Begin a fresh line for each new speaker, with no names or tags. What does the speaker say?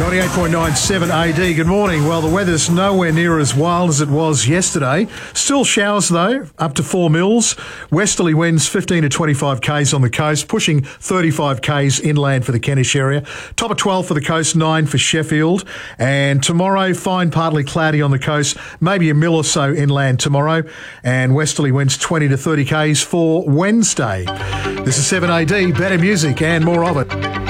98.97 AD. Good morning. Well, the weather's nowhere near as wild as it was yesterday. Still showers, though, up to 4 mils. Westerly winds 15 to 25 k's on the coast, pushing 35 k's inland for the Kentish area. Top of 12 for the coast, 9 for Sheffield. And tomorrow, fine, partly cloudy on the coast, maybe a mil or so inland tomorrow. And westerly winds 20 to 30 k's for Wednesday. This is 7AD, better music and more of it.